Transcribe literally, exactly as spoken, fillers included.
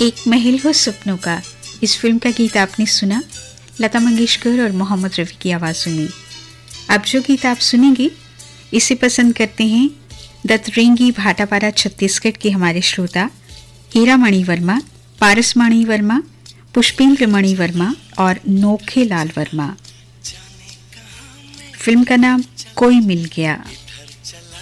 एक महल हो सपनों का, इस फिल्म का गीत आपने सुना लता मंगेशकर और मोहम्मद रफ़ी की आवाज़ों में। अब जो गीत आप सुनेंगे इसे पसंद करते हैं दत्तरेंगी भाटापारा छत्तीसगढ़ के हमारे श्रोता हीरामणि वर्मा, पारसमणि वर्मा, पुष्पेंद्र मणि वर्मा और नोखे लाल वर्मा। फिल्म का नाम कोई मिल गया।